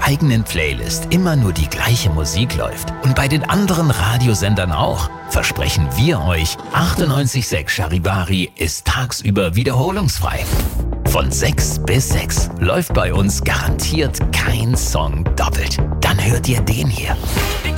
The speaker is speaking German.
eigenen Playlist immer nur die gleiche Musik läuft und bei den anderen Radiosendern auch, versprechen wir euch, 98.6 Charivari ist tagsüber wiederholungsfrei. Von 6 bis 6 läuft bei uns garantiert kein Song doppelt. Dann hört ihr den hier.